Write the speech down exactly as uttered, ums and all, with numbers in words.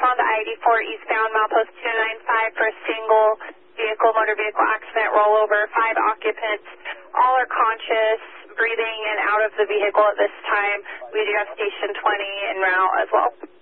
on the I eighty-four eastbound, milepost two nine five for a single vehicle, motor vehicle accident, rollover, five occupants. All are conscious, breathing and out of the vehicle at this time. We do have station twenty en route as well.